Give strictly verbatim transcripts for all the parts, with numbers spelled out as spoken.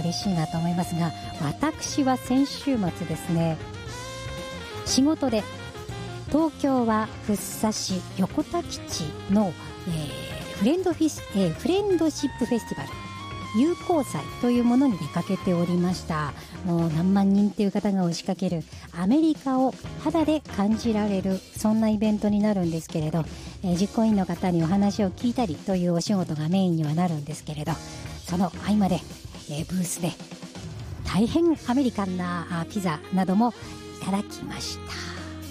嬉しいなと思いますが、私は先週末ですね、仕事で東京は福生市横田基地の、えー、フレンドフィス、えー、フレンドシップフェスティバル友好祭というものに出かけておりました。もう何万人っていう方が押しかけるアメリカを肌で感じられる、そんなイベントになるんですけれど、えー、実行委員の方にお話を聞いたりというお仕事がメインにはなるんですけれど、その合間で、えー、ブースで大変アメリカンなピザなどもいただきました。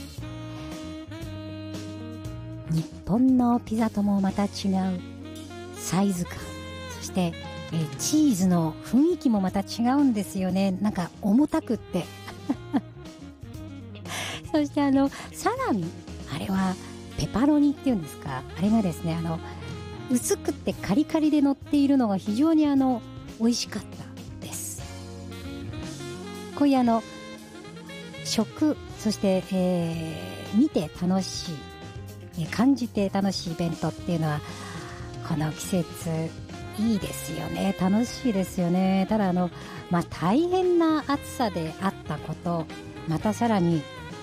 日本のピザともまた違うサイズ感、そしてえー、チーズの雰囲気もまた違うんですよね。なんか重たくってそしてあのサラミ、あれはペパロニっていうんですか、あれがですね、あの薄くってカリカリで乗っているのが非常にあの美味しかったです。こういうあの食、そして、えー、見て楽しい、感じて楽しいイベントっていうのはこの季節いいですよね。楽しいですよね。ただあの、まあ、大変な暑さであったこと、またさらに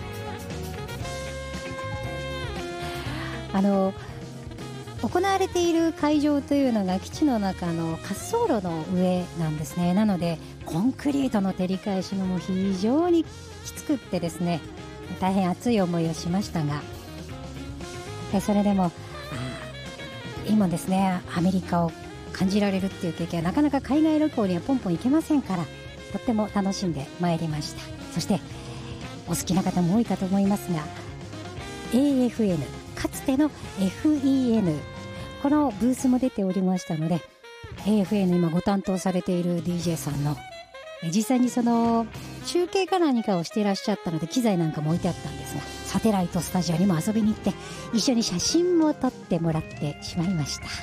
あの行われている会場というのが基地の中の滑走路の上なんですね。なのでコンクリートの照り返しのも非常にきつくってですね、大変熱い思いをしましたが、それでも今ですね、アメリカを感じられるっていう経験はなかなか海外旅行にはポンポン行けませんから、とっても楽しんでまいりました。そしてお好きな方も多いかと思いますが、 エーエフエヌ、 かつての エフイーエヌ、 このブースも出ておりましたので、 エーエフエヌ 今ご担当されている ディージェー さんの実際にその中継か何かをしていらっしゃったので、機材なんかも置いてあったんですが、サテライトスタジオにも遊びに行って一緒に写真も撮ってもらってしまいました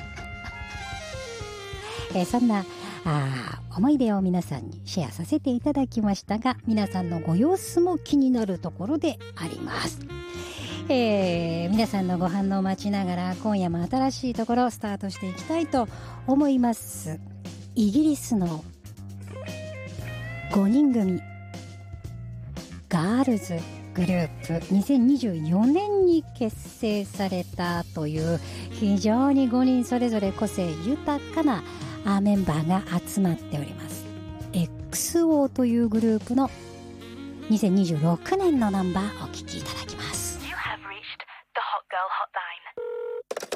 えー、そんなあ思い出を皆さんにシェアさせていただきましたが、皆さんのご様子も気になるところであります。えー、皆さんのご反応を待ちながら、今夜も新しいところをスタートしていきたいと思います。イギリスのごにん組ガールズグループ、にせんにじゅうよねんに結成されたという非常にごにんそれぞれ個性豊かなメンバーが集まっております。 エックスオー というグループのにせんにじゅうろくねんのナンバーお聴きいただきます。